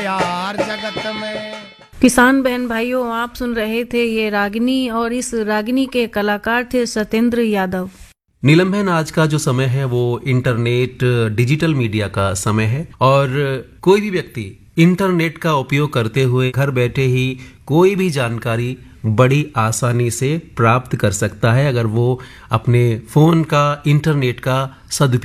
यार जगत में। किसान बहन भाइयों, आप सुन रहे थे ये रागिनी, और इस रागिनी के कलाकार थे सत्येंद्र यादव। नीलम बहन, आज का जो समय है वो इंटरनेट डिजिटल मीडिया का समय है और कोई भी व्यक्ति इंटरनेट का उपयोग करते हुए घर बैठे ही कोई भी जानकारी बड़ी आसानी से प्राप्त कर सकता है, अगर वो अपने फोन का इंटरनेट का सदुपयोग